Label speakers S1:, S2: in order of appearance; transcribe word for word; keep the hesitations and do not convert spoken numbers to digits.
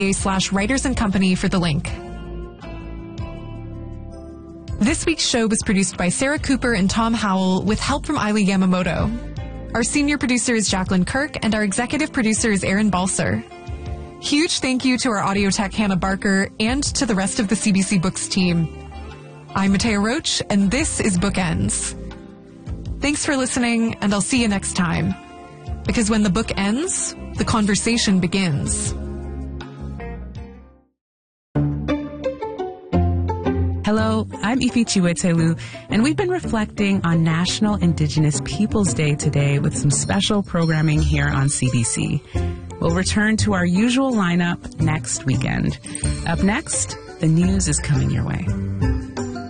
S1: slash writers and company for the link. This week's show was produced by Sarah Cooper and Tom Howell with help from Eileen Yamamoto. Our senior producer is Jacqueline Kirk, and our executive producer is Aaron Balser. Huge thank you to our audio tech Hannah Barker and to the rest of the C B C Books team. I'm Matea Roach, and this is Bookends. Thanks for listening, and I'll see you next time. Because when the book ends, the conversation begins.
S2: Hello, I'm Ifi Chiwetelu, and we've been reflecting on National Indigenous Peoples Day today with some special programming here on C B C. We'll return to our usual lineup next weekend. Up next, the news is coming your way.